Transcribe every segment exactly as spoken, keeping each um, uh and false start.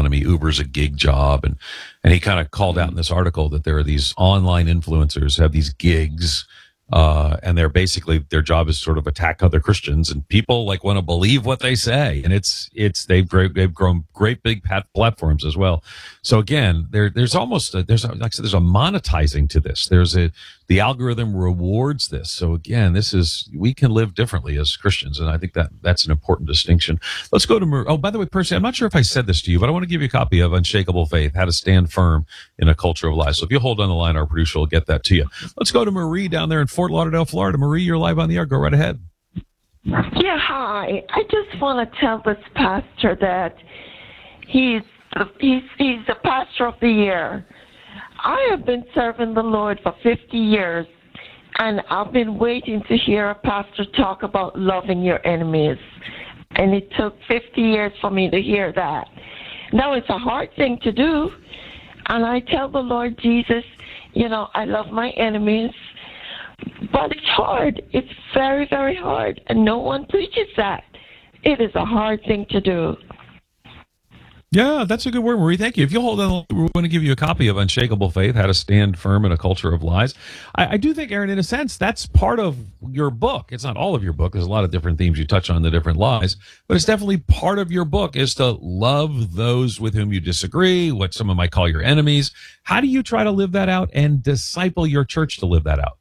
economy. Uber's a gig job. And, and he kind of called out in this article that there are these online influencers who have these gigs. Uh, and they're basically, their job is sort of attack other Christians, and people like want to believe what they say. And it's, it's, they've great, they've grown great big pat- platforms as well. So again, there, there's almost a, there's a, like I said, there's a monetizing to this. There's a, the algorithm rewards this. So again, this is, we can live differently as Christians. And I think that that's an important distinction. Let's go to, Mar- oh, by the way, Percy, I'm not sure if I said this to you, but I want to give you a copy of Unshakable Faith, How to Stand Firm in a Culture of Lies. So if you hold on the line, our producer will get that to you. Let's go to Marie down there in Fort Lauderdale, Florida. Marie, you're live on the air. Go right ahead. Yeah, hi. I just want to tell this pastor that he's he's he's the pastor of the year. I have been serving the Lord for fifty years, and I've been waiting to hear a pastor talk about loving your enemies. And it took fifty years for me to hear that. Now, it's a hard thing to do, and I tell the Lord Jesus, you know, I love my enemies. But it's hard. It's very, very hard. And no one preaches that. It is a hard thing to do. Yeah, that's a good word, Marie. Thank you. If you'll hold on, we're going to give you a copy of Unshakable Faith, How to Stand Firm in a Culture of Lies. I, I do think, Aaron, in a sense, that's part of your book. It's not all of your book. There's a lot of different themes you touch on, the different lies. But it's definitely part of your book is to love those with whom you disagree, what someone might call your enemies. How do you try to live that out and disciple your church to live that out?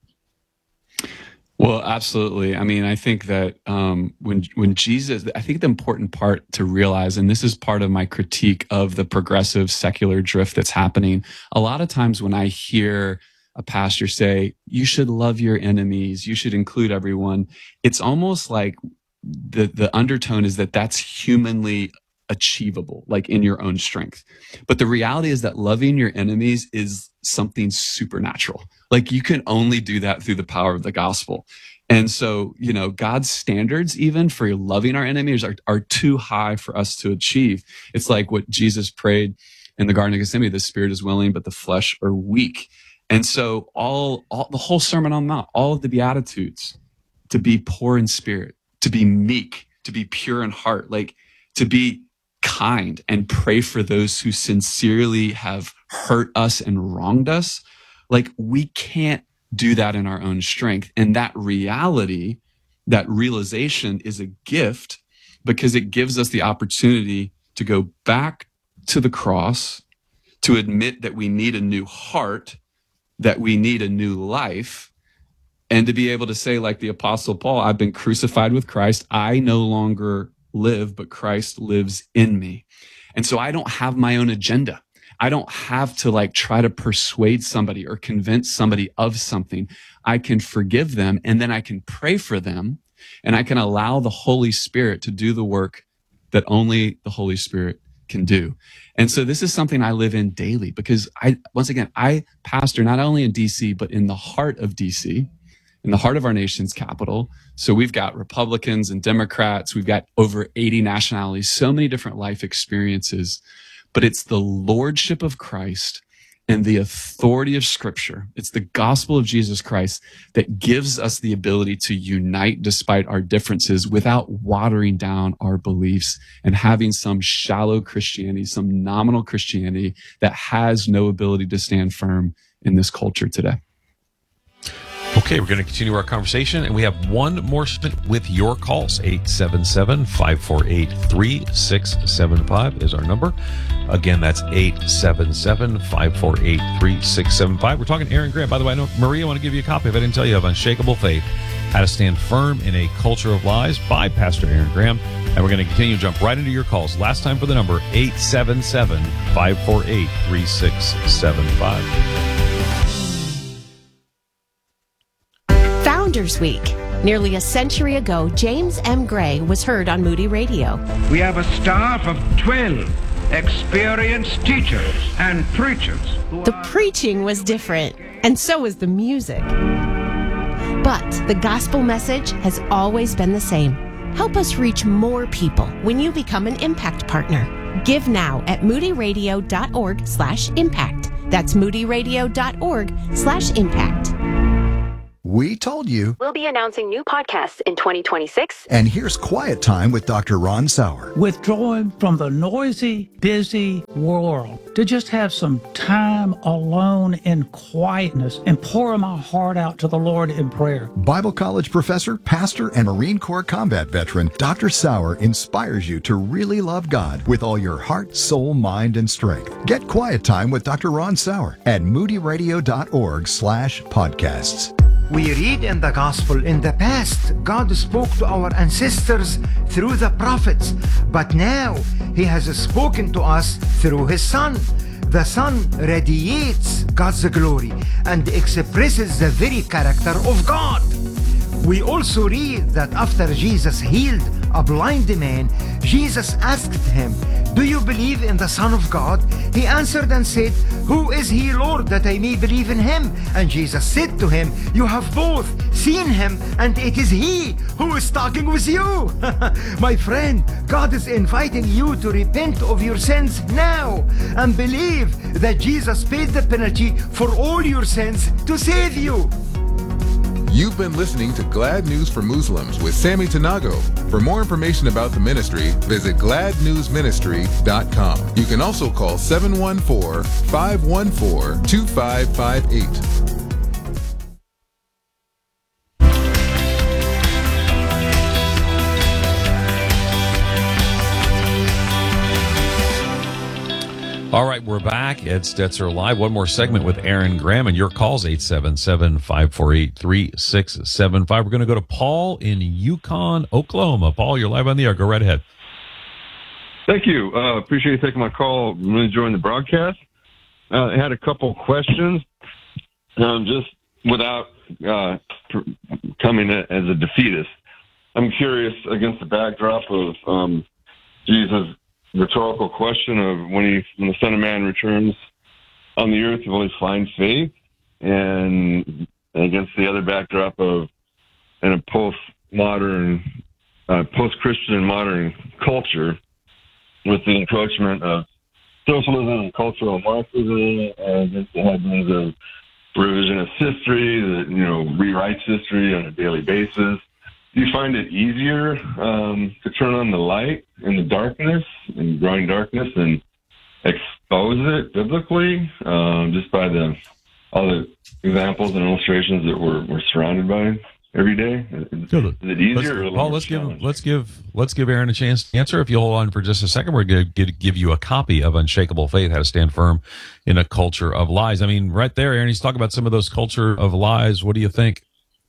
Well, absolutely. I mean, I think that um, when when Jesus, I think the important part to realize, and this is part of my critique of the progressive secular drift that's happening, a lot of times when I hear a pastor say, you should love your enemies, you should include everyone, it's almost like the the undertone is that that's humanly achievable, like in your own strength. But the reality is that loving your enemies is something supernatural. Like you can only do that through the power of the gospel. And so, you know, God's standards, even for loving our enemies, are, are too high for us to achieve. It's like what Jesus prayed in the Garden of Gethsemane, the spirit is willing, but the flesh are weak. And so all, all the whole Sermon on the Mount, all of the Beatitudes, to be poor in spirit, to be meek, to be pure in heart, like to be kind and pray for those who sincerely have hurt us and wronged us. Like we can't do that in our own strength. And that reality, that realization is a gift because it gives us the opportunity to go back to the cross, to admit that we need a new heart, that we need a new life, and to be able to say, like the Apostle Paul, I've been crucified with Christ. I no longer live, but Christ lives in me. And so I don't have my own agenda. I don't have to like try to persuade somebody or convince somebody of something. I can forgive them, and then I can pray for them, and I can allow the Holy Spirit to do the work that only the Holy Spirit can do. And so this is something I live in daily because I, once again, I pastor not only in D C, but in the heart of D C, in the heart of our nation's capital. So we've got Republicans and Democrats. We've got over eighty nationalities, so many different life experiences. But it's the lordship of Christ and the authority of Scripture. It's the gospel of Jesus Christ that gives us the ability to unite despite our differences without watering down our beliefs and having some shallow Christianity, some nominal Christianity that has no ability to stand firm in this culture today. Okay, we're going to continue our conversation, and we have one more segment with your calls. eight seven seven, five four eight, three six seven five is our number. Again, that's eight seven seven, five four eight, three six seven five. We're talking Aaron Graham. By the way, I know, Maria, I want to give you a copy. If I didn't tell you, of Unshakable Faith, How to Stand Firm in a Culture of Lies by Pastor Aaron Graham. And we're going to continue to jump right into your calls. Last time for the number, eight seven seven, five four eight, three six seven five. Founders Week. Nearly a century ago, James M. Gray was heard on Moody Radio. We have a staff of twelve experienced teachers and preachers. The preaching was different, and so was the music. But the gospel message has always been the same. Help us reach more people when you become an Impact Partner. Give now at moodyradio.org slash impact. That's moodyradio.org slash impact. We told you. We'll be announcing new podcasts in twenty twenty-six. And here's Quiet Time with Doctor Ron Sauer. Withdrawing from the noisy, busy world to just have some time alone in quietness and pour my heart out to the Lord in prayer. Bible college professor, pastor, and Marine Corps combat veteran, Doctor Sauer inspires you to really love God with all your heart, soul, mind, and strength. Get Quiet Time with Doctor Ron Sauer at moodyradio.org slash podcasts. We read in the gospel, in the past, God spoke to our ancestors through the prophets, but now He has spoken to us through His Son. The Son radiates God's glory and expresses the very character of God. We also read that after Jesus healed a blind man, Jesus asked him, "Do you believe in the Son of God?" He answered and said, "Who is He, Lord, that I may believe in Him?" And Jesus said to him, "You have both seen Him, and it is He who is talking with you." My friend, God is inviting you to repent of your sins now and believe that Jesus paid the penalty for all your sins to save you. You've been listening to Glad News for Muslims with Sammy Tanago. For more information about the ministry, visit glad news ministry dot com. You can also call seven one four, five one four, two five five eight. All right, we're back. Ed Stetzer Live. One more segment with Aaron Graham, and your calls, eight seven seven, five four eight, three six seven five. We're going to go to Paul in Yukon, Oklahoma. Paul, you're live on the air. Go right ahead. Thank you. Uh, appreciate you taking my call. I'm really enjoying the broadcast. Uh, I had a couple questions. Um, just without uh, coming as a defeatist, I'm curious, against the backdrop of um, Jesus' rhetorical question of when he, when the Son of Man returns on the earth, will he find faith? And against the other backdrop of in a post-modern, uh, post-Christian modern culture with the encroachment of socialism and cultural Marxism and against the headlines of revisionist history that, you know, rewrites history on a daily basis. Do you find it easier um, to turn on the light in the darkness, in growing darkness, and expose it biblically, um, just by the all the examples and illustrations that we're, we're surrounded by every day? Is, is it easier? Let's, or a little Paul, more let's give challenging? let's give let's give Aaron a chance to answer. If you hold on for just a second, we're going to give you a copy of Unshakable Faith: How to Stand Firm in a Culture of Lies. I mean, right there, Aaron. He's talking about some of those culture of lies. What do you think?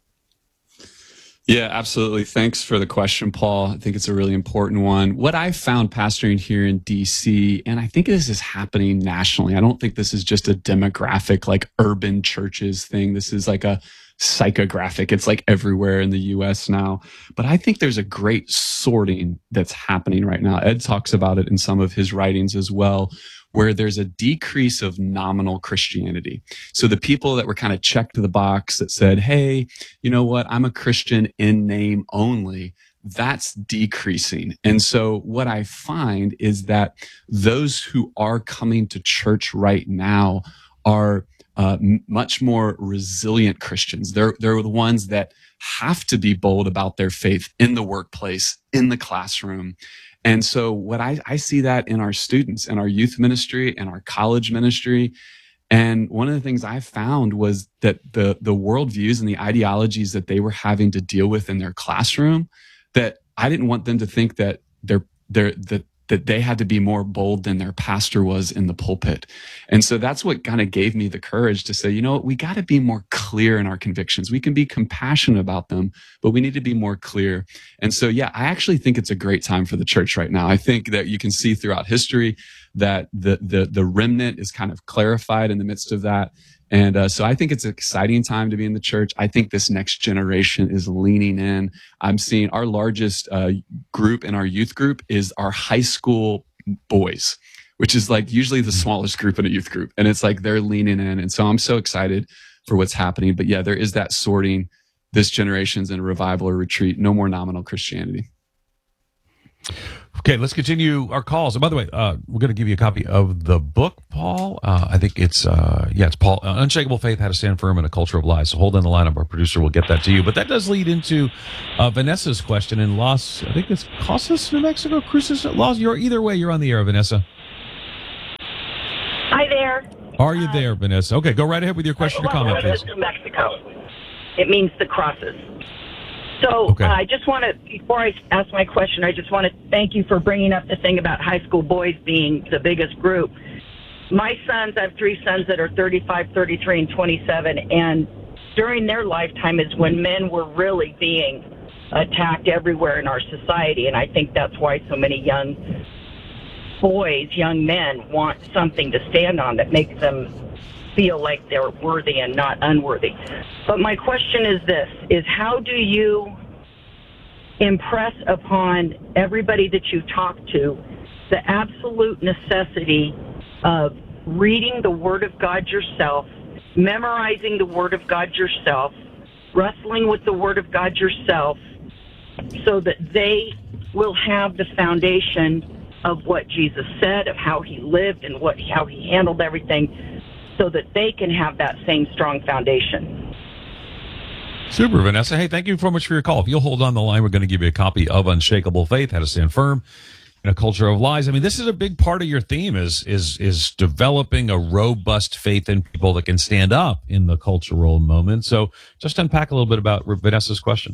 Yeah, absolutely. Thanks for the question, Paul. I think it's a really important one. What I found pastoring here in D C, and I think this is happening nationally. I don't think this is just a demographic, like urban churches thing. This is like a psychographic. It's like everywhere in the U S now. But I think there's a great sorting that's happening right now. Ed talks about it in some of his writings as well, where there's a decrease of nominal Christianity. So the people that were kind of checked the box that said, hey, you know what, I'm a Christian in name only, that's decreasing. And so what I find is that those who are coming to church right now are uh, m- much more resilient Christians. They're, they're the ones that have to be bold about their faith in the workplace, in the classroom. And so what I, I see that in our students and our youth ministry and our college ministry. And one of the things I found was that the, the worldviews and the ideologies that they were having to deal with in their classroom, that I didn't want them to think that they're, they're, that, that they had to be more bold than their pastor was in the pulpit. And so that's what kind of gave me the courage to say, you know what, we got to be more clear in our convictions. We can be compassionate about them, but we need to be more clear. And so, yeah, I actually think it's a great time for the church right now. I think that you can see throughout history that the the the remnant is kind of clarified in the midst of that. And uh, so I think it's an exciting time to be in the church. I think this next generation is leaning in. I'm seeing our largest uh, group in our youth group is our high school boys, which is like usually the smallest group in a youth group. And it's like they're leaning in. And so I'm so excited for what's happening. But yeah, there is that sorting. This generation's in a revival or retreat. No more nominal Christianity. Okay, let's continue our calls. And by the way, uh, we're going to give you a copy of the book, Paul. Uh, I think it's, uh, yeah, it's Paul, uh, Unshakable Faith, How to Stand Firm in a Culture of Lies. So hold on the line up. Our producer will get that to you. But that does lead into uh, Vanessa's question in Los, I think it's Casas, New Mexico, Cruces, Los. You're, either way, you're on the air, Vanessa. Hi there. Are you there, Vanessa? Okay, go right ahead with your question or comment, please. New Mexico. It means the crosses. So okay. uh, I just want to, before I ask my question, I just want to thank you for bringing up the thing about high school boys being the biggest group. My sons, I have three sons that are thirty-five, thirty-three, and twenty-seven, and during their lifetime is when men were really being attacked everywhere in our society, and I think that's why so many young boys, young men, want something to stand on that makes them feel like they're worthy and not unworthy. But my question is this, is how do you impress upon everybody that you talk to the absolute necessity of reading the Word of God yourself, memorizing the Word of God yourself, wrestling with the Word of God yourself, so that they will have the foundation of what Jesus said, of how he lived and what how he handled everything, so that they can have that same strong foundation. Super, Vanessa. Hey, thank you so much for your call. If you'll hold on the line, we're going to give you a copy of Unshakable Faith, How to Stand Firm in a Culture of Lies. I mean, this is a big part of your theme is is is developing a robust faith in people that can stand up in the cultural moment. So just unpack a little bit about Vanessa's question.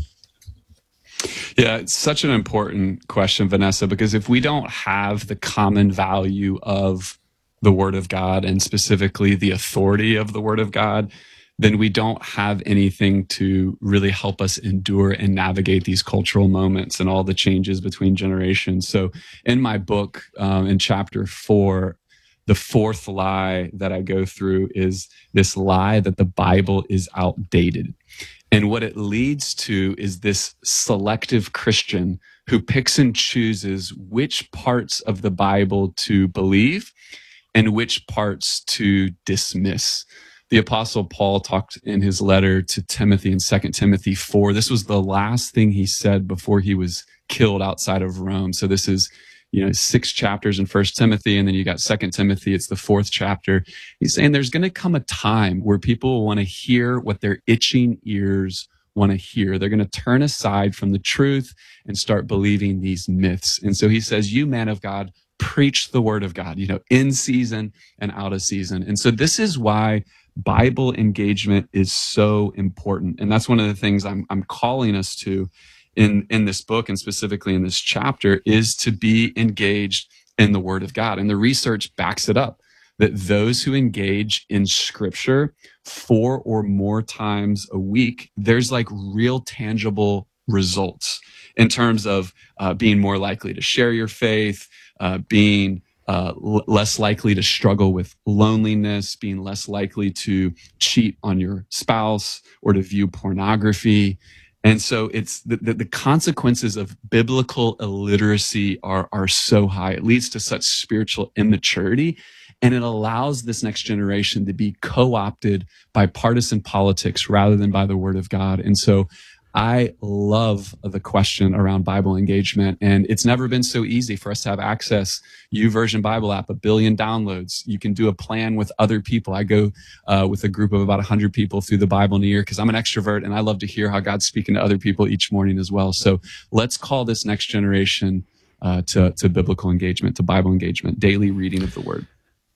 Yeah, it's such an important question, Vanessa, because if we don't have the common value of the Word of God and specifically the authority of the Word of God, then we don't have anything to really help us endure and navigate these cultural moments and all the changes between generations. So in my book, um, in chapter four, the fourth lie that I go through is this lie that the Bible is outdated. And what it leads to is this selective Christian who picks and chooses which parts of the Bible to believe and which parts to dismiss. The Apostle Paul talked in his letter to Timothy in Second Timothy four. This was the last thing he said before he was killed outside of Rome. So this is, you know, six chapters in First Timothy, and then you got Second Timothy. It's the fourth chapter. He's saying there's going to come a time where people will want to hear what their itching ears want to hear. They're going to turn aside from the truth and start believing these myths. And so he says, you, man of God, preach the word of God, you know, in season and out of season. And so this is why Bible engagement is so important. And that's one of the things I'm, I'm calling us to in, in this book, and specifically in this chapter, is to be engaged in the Word of God. And the research backs it up, that those who engage in Scripture four or more times a week, there's like real tangible results in terms of uh, being more likely to share your faith, uh, being uh, l- less likely to struggle with loneliness, being less likely to cheat on your spouse or to view pornography. And so it's the, the, the consequences of biblical illiteracy are, are so high. It leads to such spiritual immaturity, and it allows this next generation to be co-opted by partisan politics rather than by the Word of God. And so I love the question around Bible engagement, and it's never been so easy for us to have access. YouVersion Bible app, a billion downloads. You can do a plan with other people. I go uh, with a group of about one hundred people through the Bible in a year because I'm an extrovert, and I love to hear how God's speaking to other people each morning as well. So let's call this next generation uh, to, to biblical engagement, to Bible engagement, daily reading of the Word.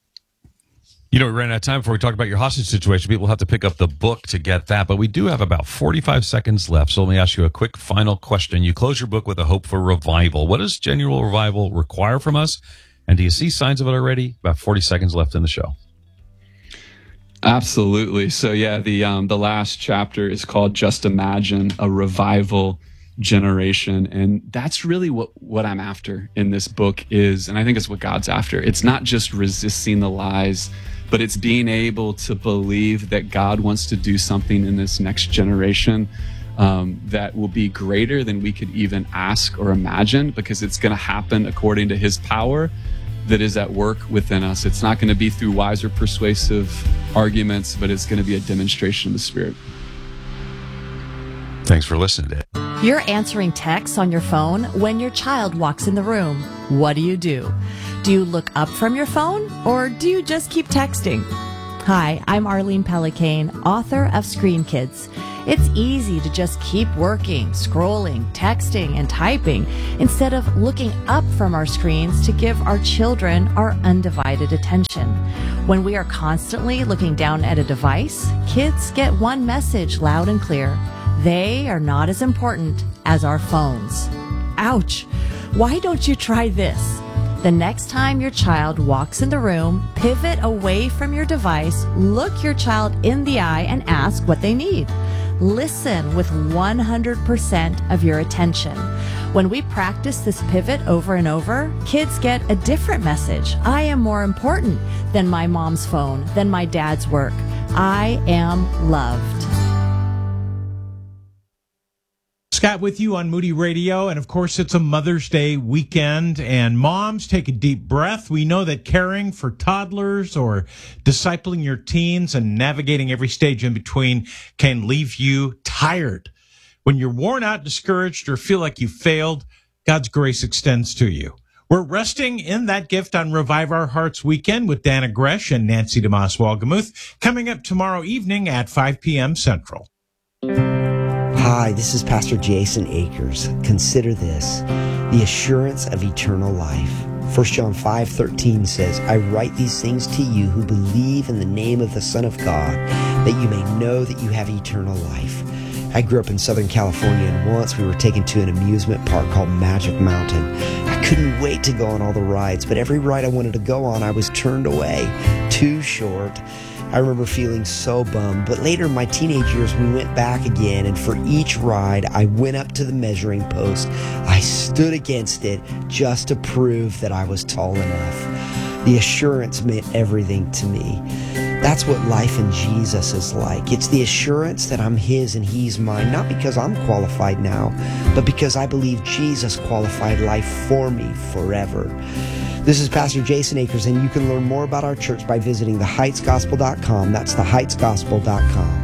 You know, we ran out of time before we talked about your hostage situation. People have to pick up the book to get that, but we do have about forty-five seconds left. So let me ask you a quick final question. You close your book with a hope for revival. What does genuine revival require from us? And do you see signs of it already? About forty seconds left in the show. Absolutely. So yeah, the um, the last chapter is called Just Imagine, a Revival Generation. And that's really what, what I'm after in this book is, and I think it's what God's after. It's not just resisting the lies, but it's being able to believe that God wants to do something in this next generation um, that will be greater than we could even ask or imagine, because it's going to happen according to his power that is at work within us. It's not going to be through wise or persuasive arguments, but it's going to be a demonstration of the Spirit. Thanks for listening to it. You're answering texts on your phone when your child walks in the room. What do you do? Do you look up from your phone, or do you just keep texting? Hi, I'm Arlene Pellicane, author of Screen Kids. It's easy to just keep working, scrolling, texting, and typing instead of looking up from our screens to give our children our undivided attention. When we are constantly looking down at a device, kids get one message loud and clear. They are not as important as our phones. Ouch! Why don't you try this? The next time your child walks in the room, pivot away from your device, look your child in the eye, and ask what they need. Listen with one hundred percent of your attention. When we practice this pivot over and over, kids get a different message. I am more important than my mom's phone, than my dad's work. I am loved. Scott with you on Moody Radio, and of course it's a Mother's Day weekend, and moms, take a deep breath. We know that caring for toddlers or discipling your teens and navigating every stage in between can leave you tired. When you're worn out, discouraged, or feel like you failed, God's grace extends to you. We're resting in that gift on Revive Our Hearts weekend with Dana Gresh and Nancy DeMoss Walgemuth, coming up tomorrow evening at five p.m. Central. Hi, this is Pastor Jason Akers. Consider this, the assurance of eternal life. First John five thirteen says, I write these things to you who believe in the name of the Son of God, that you may know that you have eternal life. I grew up in Southern California, and once we were taken to an amusement park called Magic Mountain. I couldn't wait to go on all the rides, but every ride I wanted to go on, I was turned away. Too short. I remember feeling so bummed, but later in my teenage years, we went back again, and for each ride, I went up to the measuring post. I stood against it just to prove that I was tall enough. The assurance meant everything to me. That's what life in Jesus is like. It's the assurance that I'm His and He's mine, not because I'm qualified now, but because I believe Jesus qualified life for me forever. This is Pastor Jason Akers, and you can learn more about our church by visiting the heights gospel dot com. That's the heights gospel dot com.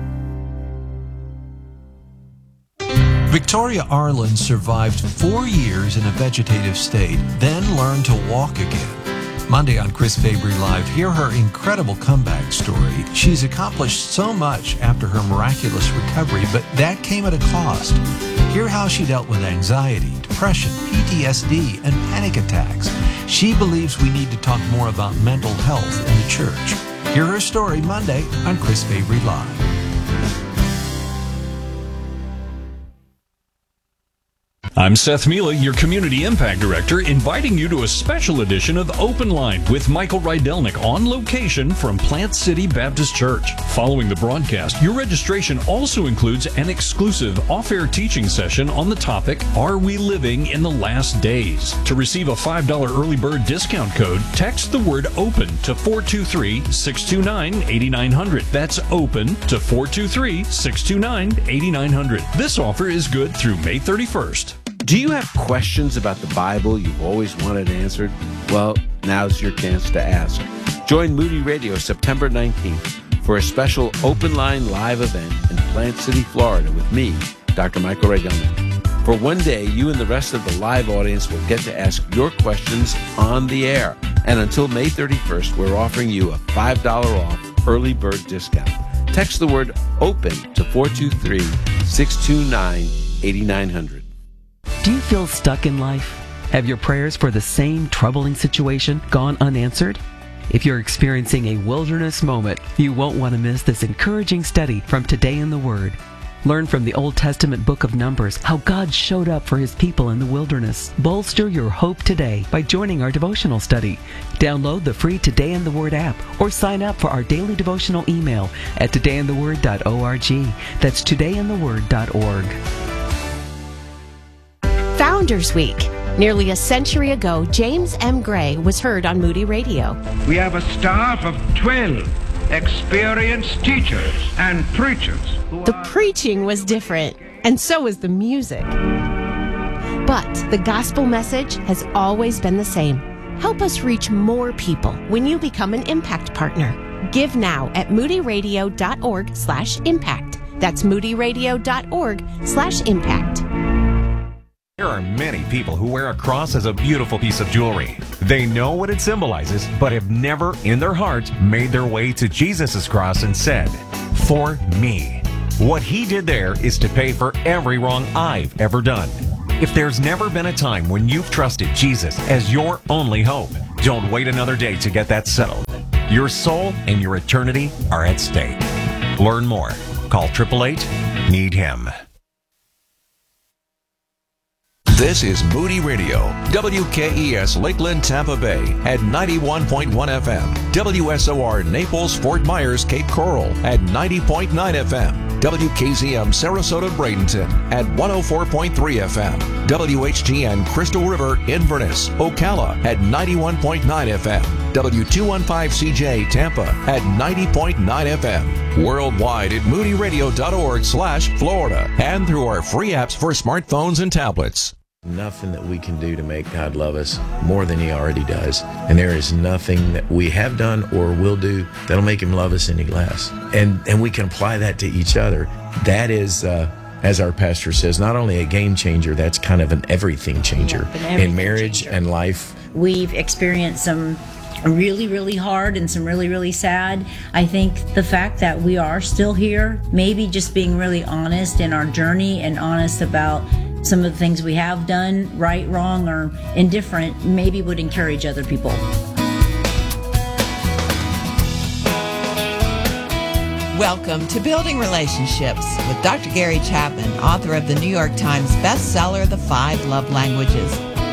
Victoria Arlen survived four years in a vegetative state, then learned to walk again. Monday on Chris Fabry Live, hear her incredible comeback story. She's accomplished so much after her miraculous recovery, but that came at a cost. Hear how she dealt with anxiety, depression, P T S D, and panic attacks. She believes we need to talk more about mental health in the church. Hear her story Monday on Chris Fabry Live. I'm Seth Mila, your Community Impact Director, inviting you to a special edition of Open Line with Michael Rydelnik on location from Plant City Baptist Church. Following the broadcast, your registration also includes an exclusive off-air teaching session on the topic, Are We Living in the Last Days? To receive a five dollars early bird discount code, text the word OPEN to four two three, six two nine, eight nine zero zero. That's OPEN to four two three, six two nine, eight nine zero zero. This offer is good through May thirty-first. Do you have questions about the Bible you've always wanted answered? Well, now's your chance to ask. Join Moody Radio September nineteenth for a special Open Line live event in Plant City, Florida with me, Doctor Michael Rydelnik. For one day, you and the rest of the live audience will get to ask your questions on the air. And until May thirty-first, we're offering you a five dollars off early bird discount. Text the word OPEN to four two three, six two nine, eight nine zero zero. Do you feel stuck in life? Have your prayers for the same troubling situation gone unanswered? If you're experiencing a wilderness moment, you won't want to miss this encouraging study from Today in the Word. Learn from the Old Testament book of Numbers how God showed up for His people in the wilderness. Bolster your hope today by joining our devotional study. Download the free Today in the Word app or sign up for our daily devotional email at today in the word dot org. That's today in the word dot org. Founders Week. Nearly a century ago, James M. Gray was heard on Moody Radio. We have a staff of twelve experienced teachers and preachers. The preaching was different, and so was the music. But the gospel message has always been the same. Help us reach more people when you become an impact partner. Give now at moodyradio dot org slash impact. That's moodyradio dot org slash impact. There are many people who wear a cross as a beautiful piece of jewelry. They know what it symbolizes, but have never in their heart made their way to Jesus' cross and said, "For me." What he did there is to pay for every wrong I've ever done. If there's never been a time when you've trusted Jesus as your only hope, don't wait another day to get that settled. Your soul and your eternity are at stake. Learn more. Call eight eight eight, need him. This is Moody Radio, W K E S Lakeland, Tampa Bay at ninety-one point one F M, W S O R Naples, Fort Myers, Cape Coral at ninety point nine F M, W K Z M Sarasota, Bradenton at one oh four point three F M, W H G N Crystal River, Inverness, Ocala at ninety-one point nine F M, W two fifteen C J Tampa at ninety point nine F M, worldwide at moody radio dot org slash Florida, and through our free apps for smartphones and tablets. Nothing that we can do to make God love us more than he already does. And there is nothing that we have done or will do that'll make him love us any less. And and we can apply that to each other. That is, uh, as our pastor says, not only a game changer, that's kind of an everything changer yeah, an everything in marriage changer. and life. We've experienced some really, really hard and some really, really sad. I think the fact that we are still here, maybe just being really honest in our journey and honest about some of the things we have done, right, wrong, or indifferent, maybe would encourage other people. Welcome to Building Relationships with Doctor Gary Chapman, author of the New York Times bestseller, The Five Love Languages.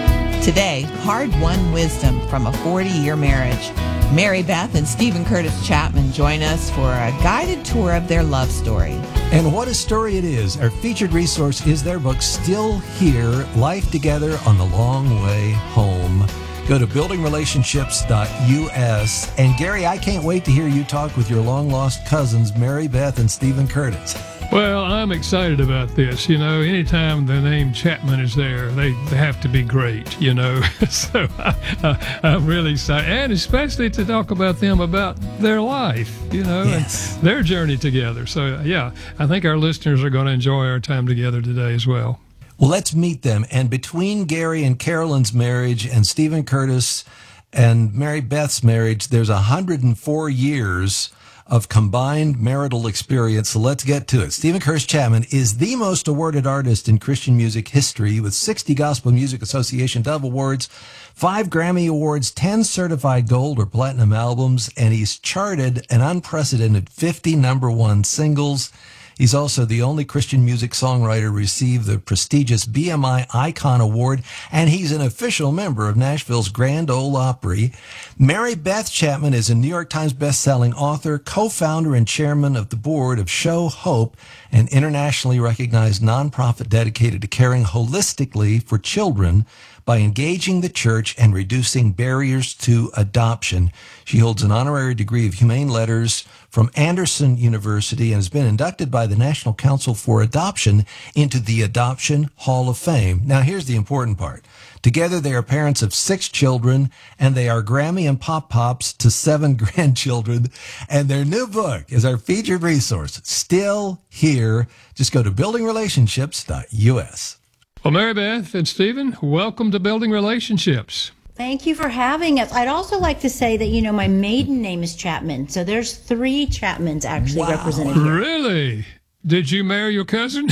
Today, hard-won wisdom from a forty-year marriage. Mary Beth and Stephen Curtis Chapman join us for a guided tour of their love story. And what a story it is. Our featured resource is their book, Still Here, Life Together on the Long Way Home. Go to building relationships dot U S. And Gary, I can't wait to hear you talk with your long-lost cousins, Mary Beth and Stephen Curtis. Well, I'm excited about this. You know, anytime the name Chapman is there, they, they have to be great, you know. so I, I, I'm really excited. And especially to talk about them, about their life, you know, yes. and their journey together. So, yeah, I think our listeners are going to enjoy our time together today as well. Well, let's meet them. And between Gary and Carolyn's marriage and Stephen Curtis and Mary Beth's marriage, there's one hundred four years of combined marital experience. So let's get to it. Stephen Curtis Chapman is the most awarded artist in Christian music history with sixty Gospel Music Association Dove Awards, five Grammy Awards, ten certified gold or platinum albums, and he's charted an unprecedented fifty number one singles. He's also the only Christian music songwriter to receive the prestigious B M I Icon Award, and he's an official member of Nashville's Grand Ole Opry. Mary Beth Chapman is a New York Times bestselling author, co-founder and chairman of the board of Show Hope, an internationally recognized nonprofit dedicated to caring holistically for children by engaging the church and reducing barriers to adoption. She holds an honorary degree of humane letters from Anderson University and has been inducted by the National Council for Adoption into the Adoption Hall of Fame. Now, here's the important part. Together, they are parents of six children, and they are Grammy and Pop Pops to seven grandchildren. And their new book is our featured resource, Still Here. Just go to building relationships dot U S. Well, Mary Beth and Stephen, welcome to Building Relationships. Thank you for having us. I'd also like to say that, you know, my maiden name is Chapman, so there's three Chapmans actually wow. represented here. Really? Did you marry your cousin?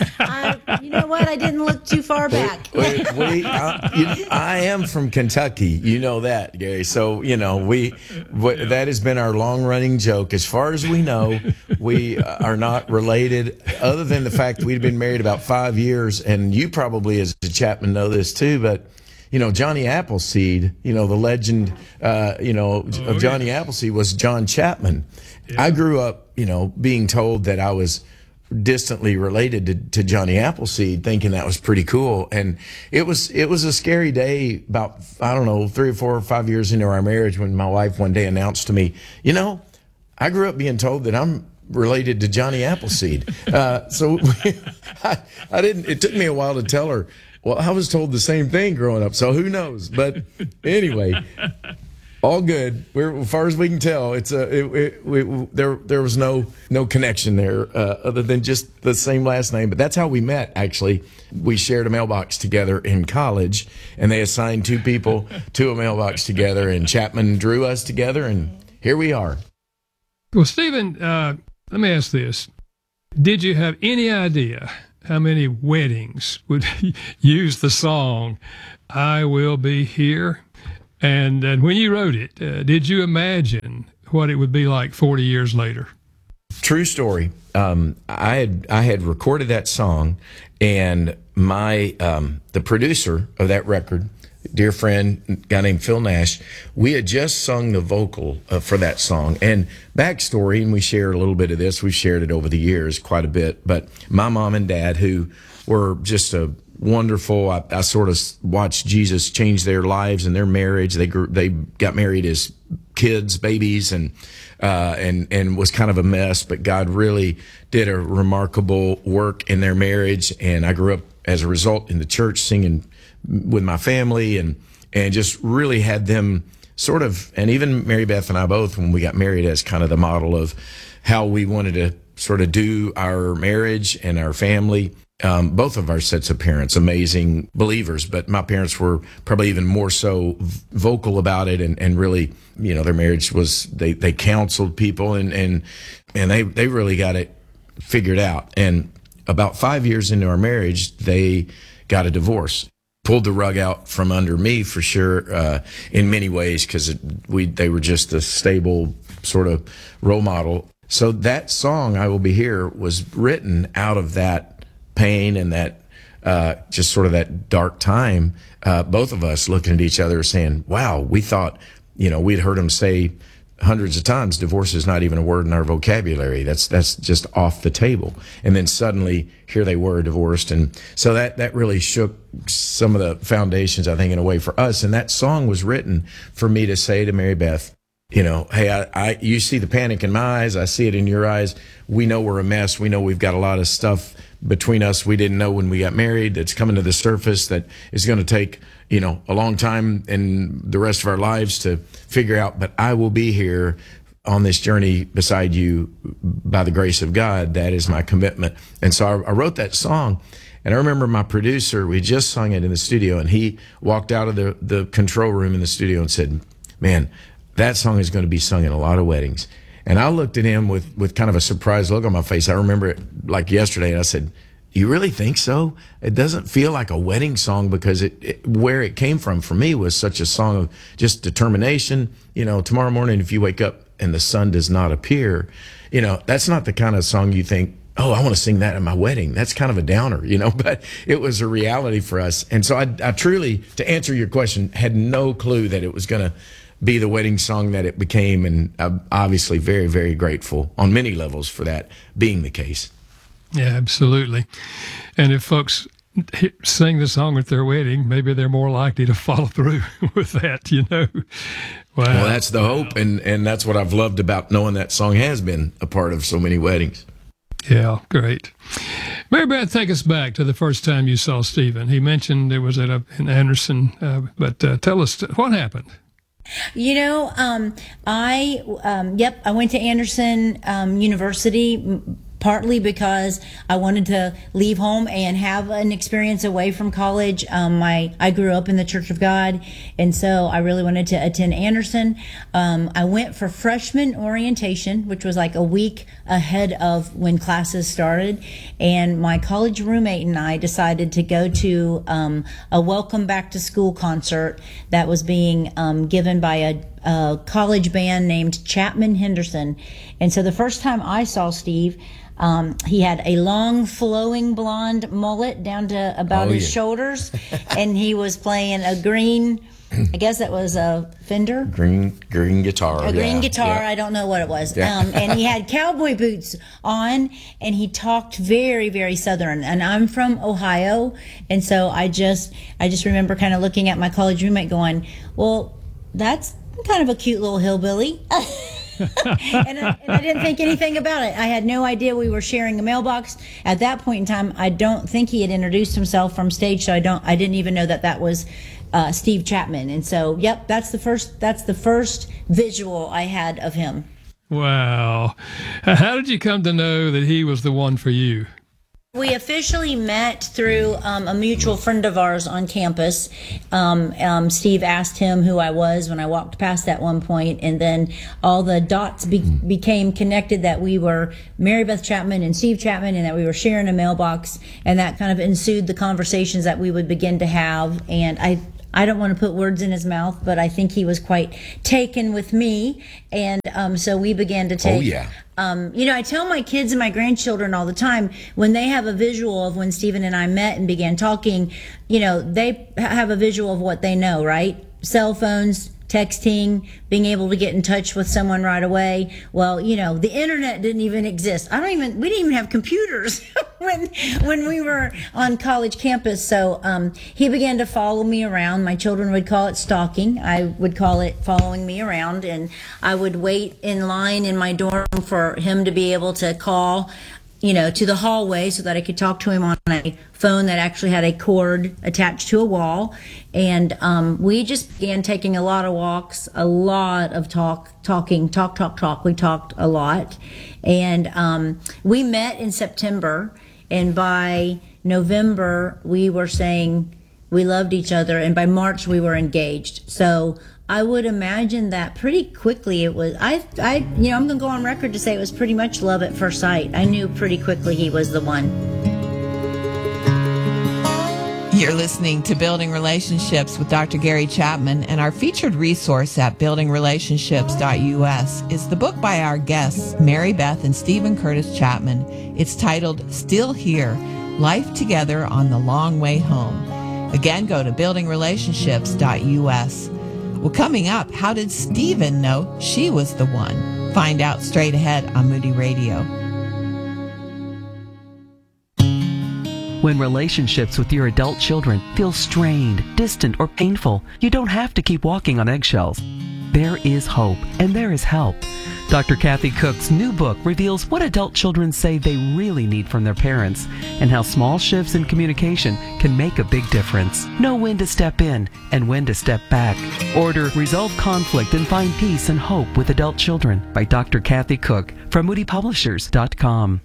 I, you know what? I didn't look too far back. We, we, I, you, I am from Kentucky. You know that, Gary. So, you know, we, we that has been our long-running joke. As far as we know, we are not related, other than the fact we've been married about five years. And you probably, as a Chapman, know this too, but you know, Johnny Appleseed, you know, the legend, uh, you know, oh, of Johnny yes. Appleseed was John Chapman. Yeah. I grew up, you know, being told that I was distantly related to, to Johnny Appleseed, thinking that was pretty cool. And it was, it was a scary day about, I don't know, three or four or five years into our marriage when my wife one day announced to me, you know, I grew up being told that I'm related to Johnny Appleseed. Uh, so I, I didn't, it took me a while to tell her. Well, I was told the same thing growing up, so who knows? But anyway, All good. We're, as far as we can tell, it's a it, it, we, there. There was no no connection there uh, other than just the same last name. But that's how we met. Actually, we shared a mailbox together in college, and they assigned two people to a mailbox together. And Chapman drew us together, and here we are. Well, Stephen, uh, let me ask this: did you have any idea how many weddings would use the song "I Will Be Here"? And, and when you wrote it, uh, did you imagine what it would be like forty years later? True story. Um, I had I had recorded that song, and my um, the producer of that record, dear friend, a guy named Phil Nash, we had just sung the vocal uh, for that song. And backstory, and we shared a little bit of this. We've shared it over the years quite a bit. But my mom and dad, who were just a wonderful. I, I sort of watched Jesus change their lives and their marriage. They grew, they got married as kids, babies, and uh, and and was kind of a mess. But God really did a remarkable work in their marriage. And I grew up as a result in the church, singing with my family, and and just really had them sort of. And even Mary Beth and I both, when we got married, as kind of the model of how we wanted to sort of do our marriage and our family. Um, both of our sets of parents, amazing believers, but my parents were probably even more so vocal about it, and, and really, you know, their marriage was, they, they counseled people, and, and, and they, they really got it figured out. And about five years into our marriage, they got a divorce. Pulled the rug out from under me for sure, uh, in many ways, because we, they were just a stable sort of role model. So that song, "I Will Be Here," was written out of that pain and that uh, just sort of that dark time. Uh, both of us looking at each other saying, wow, we thought, you know, we'd heard him say hundreds of times, divorce is not even a word in our vocabulary. That's that's just off the table. And then suddenly here they were divorced. And so that, that really shook some of the foundations, I think, in a way for us. And that song was written for me to say to Mary Beth, you know, hey, I, I, you see the panic in my eyes. I see it in your eyes. We know we're a mess. We know we've got a lot of stuff between us we didn't know when we got married that's coming to the surface that is going to take, you know, a long time in the rest of our lives to figure out. But I will be here on this journey beside you by the grace of God. That is my commitment. And so I, I wrote that song. And I remember my producer, we just sung it in the studio, and he walked out of the, the control room in the studio and said, man, that song is going to be sung in a lot of weddings. And I looked at him with, with kind of a surprised look on my face. I remember it like yesterday, and I said, you really think so? It doesn't feel like a wedding song, because it, it where it came from for me was such a song of just determination. You know, tomorrow morning, if you wake up and the sun does not appear, you know, that's not the kind of song you think, oh, I want to sing that at my wedding. That's kind of a downer, you know, but it was a reality for us. And so I, I truly, to answer your question, had no clue that it was going to be the wedding song that it became, and I'm obviously very, very grateful on many levels for that being the case. Yeah, absolutely. And if folks sing the song at their wedding, maybe they're more likely to follow through with that, you know. Wow. Well, that's the hope, and, and that's what I've loved about knowing that song has been a part of so many weddings. Yeah, great. Mary Beth, take us back to the first time you saw Stephen. He mentioned it was at a, in Anderson, uh, but uh, tell us what happened. You know, um, I, um, yep, I went to Anderson um, University, partly because I wanted to leave home and have an experience away from college. Um, my, I grew up in the Church of God, and so I really wanted to attend Anderson. Um, I went for freshman orientation, which was like a week ahead of when classes started, and my college roommate and I decided to go to um, a welcome back to school concert that was being um, given by a a college band named Chapman Henderson. And so the first time I saw Steve, um, he had a long flowing blonde mullet down to about Oh, his yeah. shoulders, and he was playing a green, I guess that was a Fender, Green green guitar. a green yeah, guitar. yeah. I don't know what it was. Yeah. Um, and he had cowboy boots on, and he talked very, very Southern. And I'm from Ohio, and so I just, I just remember kind of looking at my college roommate, going, "Well, that's kind of a cute little hillbilly." and, I, and I didn't think anything about it. I had no idea we were sharing a mailbox at that point in time. I don't think he had introduced himself from stage, so I don't. I didn't even know that that was uh, Steve Chapman. And so, yep, that's the first. That's the first visual I had of him. Wow. How did you come to know that he was the one for you? We officially met through um, a mutual friend of ours on campus. Um, um, Steve asked him who I was when I walked past at one point, and then all the dots be- became connected that we were Mary Beth Chapman and Steve Chapman, and that we were sharing a mailbox, and that kind of ensued the conversations that we would begin to have. And I I don't want to put words in his mouth, but I think he was quite taken with me. And um, so we began to take... Oh, yeah. Um, you know, I tell my kids and my grandchildren all the time, when they have a visual of when Stephen and I met and began talking, you know, they have a visual of what they know, right? Cell phones, texting, being able to get in touch with someone right away. Well, you know, the internet didn't even exist. I don't even, we didn't even have computers when when we were on college campus. So um, he began to follow me around. My children would call it stalking. I would call it following me around. And I would wait in line in my dorm for him to be able to call, you know, to the hallway so that I could talk to him on a phone that actually had a cord attached to a wall. And um, we just began taking a lot of walks, a lot of talk, talking, talk, talk, talk. We talked a lot. And um, we met in September. And by November, we were saying we loved each other. And by March, we were engaged. So I would imagine that pretty quickly it was, I, I, you know, I'm going to go on record to say it was pretty much love at first sight. I knew pretty quickly he was the one. You're listening to Building Relationships with Doctor Gary Chapman, and our featured resource at building relationships dot U S is the book by our guests, Mary Beth and Stephen Curtis Chapman. It's titled Still Here, Life Together on the Long Way Home. Again, go to building relationships dot U S. Well, coming up, how did Stephen know she was the one? Find out straight ahead on Moody Radio. When relationships with your adult children feel strained, distant, or painful, you don't have to keep walking on eggshells. There is hope, and there is help. Doctor Kathy Cook's new book reveals what adult children say they really need from their parents, and how small shifts in communication can make a big difference. Know when to step in and when to step back. Order Resolve Conflict and Find Peace and Hope with Adult Children by Doctor Kathy Cook from moody publishers dot com.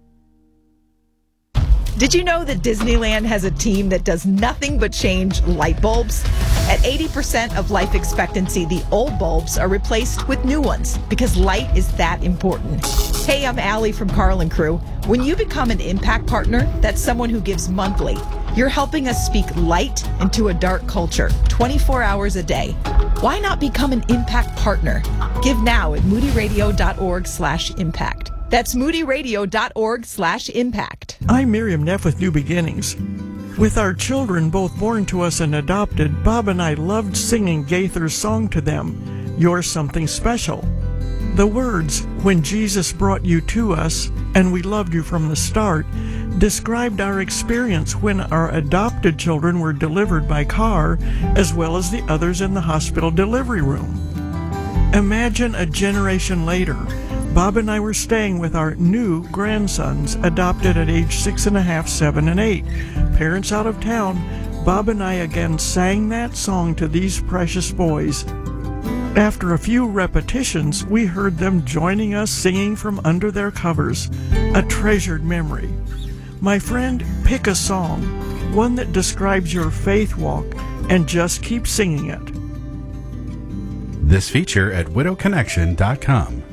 Did you know that Disneyland has a team that does nothing but change light bulbs? At eighty percent of life expectancy, the old bulbs are replaced with new ones because light is that important. Hey, I'm Allie from Carl and Crew. When you become an Impact Partner, that's someone who gives monthly. You're helping us speak light into a dark culture, twenty-four hours a day. Why not become an Impact Partner? Give now at moody radio dot org slash impact. That's moody radio dot org slash impact. I'm Miriam Neff with New Beginnings. With our children both born to us and adopted, Bob and I loved singing Gaither's song to them, You're Something Special. The words, when Jesus brought you to us and we loved you from the start, described our experience when our adopted children were delivered by car, as well as the others in the hospital delivery room. Imagine a generation later, Bob and I were staying with our new grandsons, adopted at age six and a half, seven, and eight. Parents out of town, Bob and I again sang that song to these precious boys. After a few repetitions, we heard them joining us singing from under their covers, a treasured memory. My friend, pick a song, one that describes your faith walk, and just keep singing it. This feature at widow connection dot com.